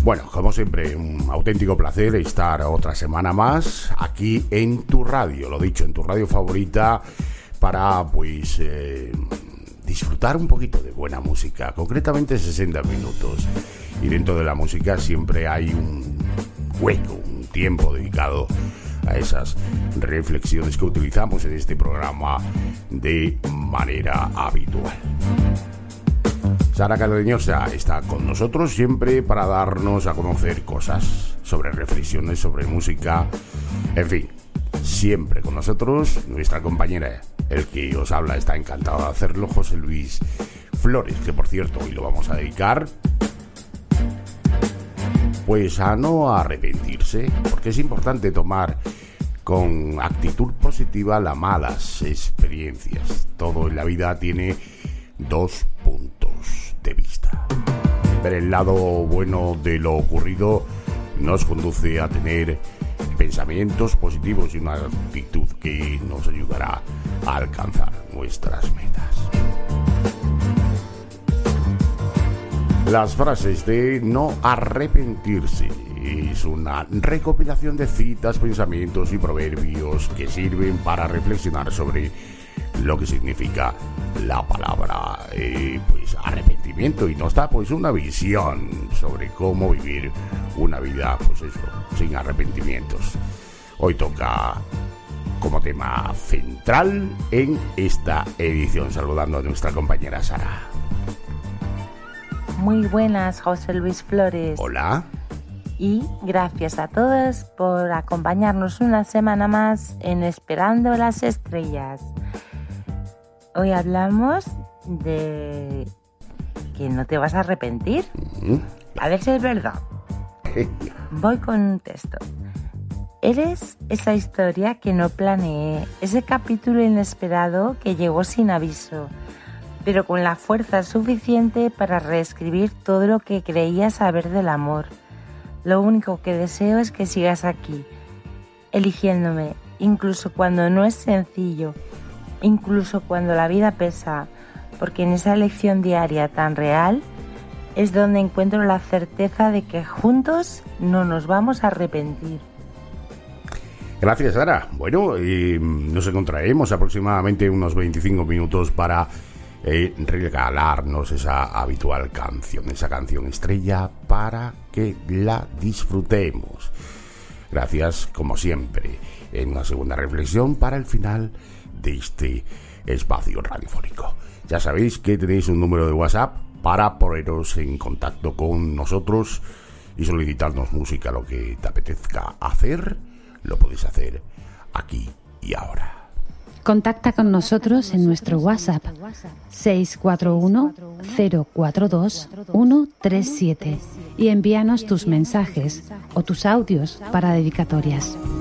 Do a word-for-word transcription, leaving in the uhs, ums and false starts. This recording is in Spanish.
Bueno, como siempre, un auténtico placer estar otra semana más aquí en tu radio, lo dicho, en tu radio favorita, para pues eh, disfrutar un poquito de buena música, concretamente sesenta minutos. Y dentro de la música siempre hay un hueco, un tiempo dedicado a esas reflexiones que utilizamos en este programa de manera habitual. Sara Cardeñosa está con nosotros siempre para darnos a conocer cosas sobre reflexiones, sobre música, en fin, siempre con nosotros nuestra compañera, el que os habla, está encantado de hacerlo, José Luis Flores, que por cierto hoy lo vamos a dedicar pues a no arrepentirse, porque es importante tomar con actitud positiva las malas experiencias. Todo en la vida tiene dos puntos de vista. Ver el lado bueno de lo ocurrido nos conduce a tener pensamientos positivos y una actitud que nos ayudará a alcanzar nuestras metas. Las frases de no arrepentirse es una recopilación de citas, pensamientos y proverbios que sirven para reflexionar sobre lo que significa la palabra eh, pues arrepentimiento, y nos da pues una visión sobre cómo vivir una vida pues eso, sin arrepentimientos. Hoy toca como tema central en esta edición, saludando a nuestra compañera Sara. Muy buenas, José Luis Flores. Hola. Y gracias a todos por acompañarnos una semana más en Esperando las Estrellas. Hoy hablamos de que no te vas a arrepentir. Uh-huh. A ver si es verdad. Voy con un texto. Eres esa historia que no planeé, ese capítulo inesperado que llegó sin aviso, pero con la fuerza suficiente para reescribir todo lo que creías saber del amor. Lo único que deseo es que sigas aquí, eligiéndome, incluso cuando no es sencillo, incluso cuando la vida pesa, porque en esa elección diaria tan real es donde encuentro la certeza de que juntos no nos vamos a arrepentir. Gracias, Sara. Bueno, eh, nos encontraremos aproximadamente unos veinticinco minutos para Eh, regalarnos esa habitual canción, esa canción estrella, para que la disfrutemos. Gracias, como siempre, en una segunda reflexión para el final de este espacio radiofónico. Ya sabéis que tenéis un número de WhatsApp para poneros en contacto con nosotros y solicitarnos música, lo que te apetezca hacer, lo podéis hacer aquí y ahora. Contacta con nosotros en nuestro WhatsApp seis cuatro uno cero cuatro dos uno tres siete y envíanos tus mensajes o tus audios para dedicatorias.